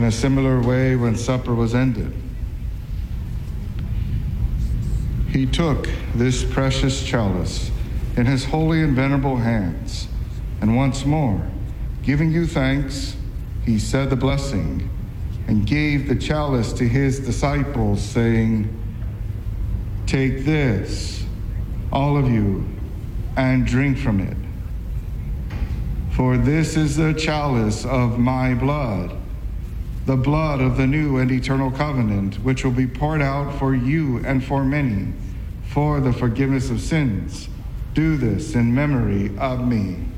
In a similar way, when supper was ended, he took this precious chalice in his holy and venerable hands, and once more, giving you thanks, he said the blessing and gave the chalice to his disciples, saying, "Take this, all of you, and drink from it. For this is the chalice of my blood, the blood of the new and eternal covenant, which will be poured out for you and for many, for the forgiveness of sins. Do this in memory of me."